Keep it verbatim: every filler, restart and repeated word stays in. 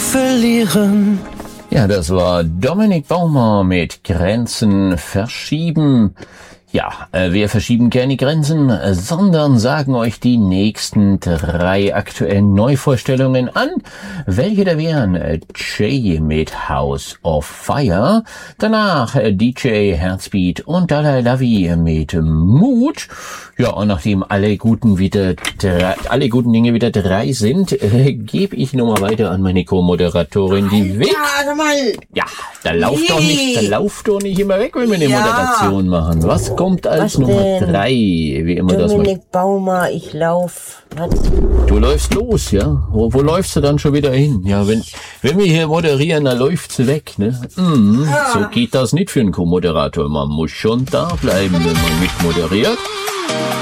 verlieren. Ja, das war Dominik Baumer mit Grenzen verschieben. Ja, äh, wir verschieben keine Grenzen, äh, sondern sagen euch die nächsten drei aktuellen Neuvorstellungen an. Welche da wären? Äh, Jay mit House of Fire, danach äh, D J Herzbeat und Dalai Lavi mit Mut. Ja, und nachdem alle guten wieder drei, alle guten Dinge wieder drei sind, äh, gebe ich nochmal weiter an meine Co-Moderatorin, die weg. Ja, mal. Ja, da lauft Nee. doch nicht, da lauft doch nicht immer weg, wenn wir eine Ja. Moderation machen. Was kommt als Was Nummer denn? drei? Wie immer das mal. Dominik Baumer, ich lauf. Was? Du läufst los, ja? Wo, wo läufst du dann schon wieder hin? Ja, wenn, wenn wir hier moderieren, dann läuft sie weg, ne? Mm, so geht das nicht für einen Co-Moderator. Man muss schon da bleiben, wenn man mit moderiert.